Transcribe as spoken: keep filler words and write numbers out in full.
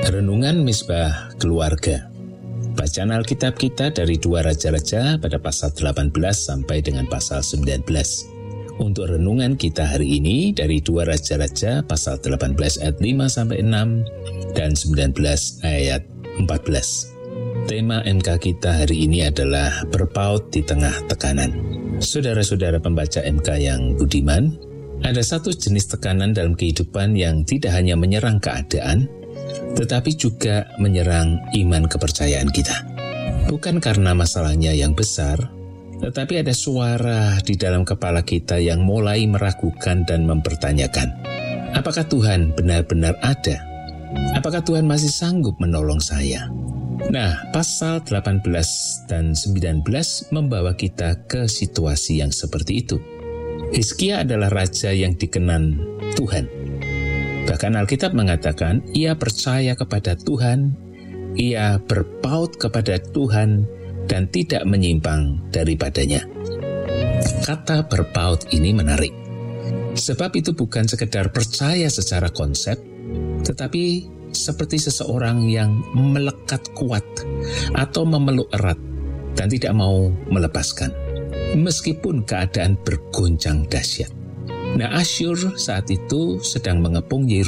Renungan Misbah Keluarga. Bacaan Alkitab kita dari dua Raja-Raja pada pasal delapan belas sampai dengan pasal sembilan belas. Untuk renungan kita hari ini dari dua Raja-Raja pasal delapan belas ayat lima sampai enam dan sembilan belas ayat empat belas. Tema M K kita hari ini adalah berpaut di tengah tekanan. Saudara-saudara pembaca M K yang budiman, ada satu jenis tekanan dalam kehidupan yang tidak hanya menyerang keadaan, tetapi juga menyerang iman kepercayaan kita. Bukan karena masalahnya yang besar, tetapi ada suara di dalam kepala kita yang mulai meragukan dan mempertanyakan, apakah Tuhan benar-benar ada? Apakah Tuhan masih sanggup menolong saya? Nah, pasal delapan belas dan sembilan belas membawa kita ke situasi yang seperti itu. Hizkia adalah raja yang dikenan Tuhan. Bahkan Alkitab mengatakan, ia percaya kepada Tuhan, ia berpaut kepada Tuhan, dan tidak menyimpang daripadanya. Kata berpaut ini menarik, sebab itu bukan sekedar percaya secara konsep, tetapi seperti seseorang yang melekat kuat atau memeluk erat dan tidak mau melepaskan, meskipun keadaan bergoncang dahsyat. Nah, Asyur saat itu sedang mengepung Yerusalem